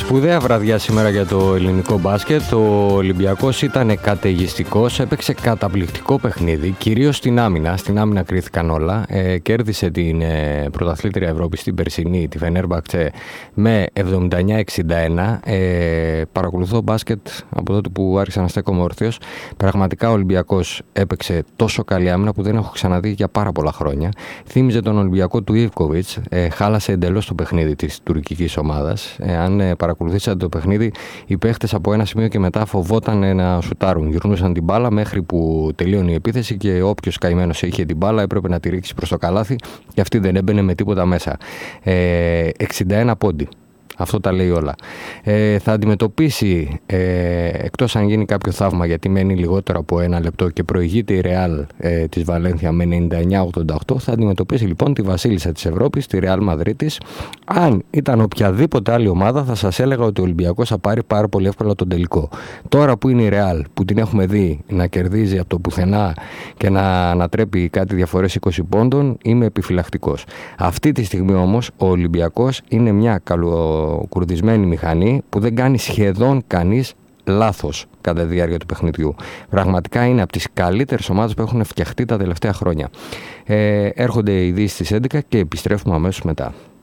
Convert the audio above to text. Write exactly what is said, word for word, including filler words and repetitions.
Σπουδαία βραδιά σήμερα για το ελληνικό μπάσκετ. Ο Ολυμπιακός ήταν καταιγιστικός, έπαιξε καταπληκτικό παιχνίδι, κυρίως στην άμυνα. Στην άμυνα κρίθηκαν όλα. Ε, κέρδισε την ε, πρωταθλήτρια Ευρώπη στην περσινή, τη Φενέρμπαχτσε, με εβδομήντα εννιά εξήντα ένα. Ε, παρακολουθώ μπάσκετ από τότε που άρχισα να στέκομαι όρθιος. Πραγματικά ο Ολυμπιακός έπαιξε τόσο καλή άμυνα που δεν έχω ξαναδεί για πάρα πολλά χρόνια. Θύμιζε τον Ολυμπιακό του Ιβκοβιτς, ε, χάλασε εντελώς το παιχνίδι της τουρκικής ομάδας. Ε, αν ε, παρακολουθήσατε το παιχνίδι, οι παίχτες από ένα σημείο και μετά φοβόταν να σουτάρουν. Γυρνούσαν την μπάλα μέχρι που τελείωνε η επίθεση και όποιος καημένος είχε την μπάλα έπρεπε να τη ρίξει προς το καλάθι και αυτή δεν έμπαινε με τίποτα μέσα. Ε, εξήντα ένα πόντι. Αυτό τα λέει όλα. Ε, θα αντιμετωπίσει, ε, εκτός αν γίνει κάποιο θαύμα, γιατί μένει λιγότερο από ένα λεπτό και προηγείται η Ρεάλ ε, της Βαλένθια με ενενήντα εννιά ογδόντα οκτώ, θα αντιμετωπίσει λοιπόν τη βασίλισσα της Ευρώπης, τη Ρεάλ Μαδρίτης. Αν ήταν οποιαδήποτε άλλη ομάδα, θα σας έλεγα ότι ο Ολυμπιακός θα πάρει πάρα πολύ εύκολα τον τελικό. Τώρα που είναι η Ρεάλ, που την έχουμε δει να κερδίζει από το πουθενά και να ανατρέπει κάτι διαφορές είκοσι πόντων, είμαι επιφυλακτικός. Αυτή τη στιγμή όμως ο Ολυμπιακός είναι μια καλο κουρδισμένη μηχανή που δεν κάνει σχεδόν κανείς λάθος κατά τη διάρκεια του παιχνιδιού. Πραγματικά είναι από τις καλύτερες ομάδες που έχουν φτιαχτεί τα τελευταία χρόνια. Ε, έρχονται οι ειδήσεις στις έντεκα και επιστρέφουμε αμέσως μετά.